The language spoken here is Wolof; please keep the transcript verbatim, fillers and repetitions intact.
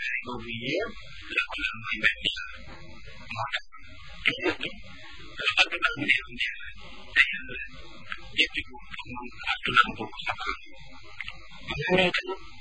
ñaari boobu yëpp la ko lan mooy benn yàlla moo tax toujours ni dafa bëgg am neex neex te yàlla jëppi ko pour moom àddunaam boobu sax am ñaareel tamit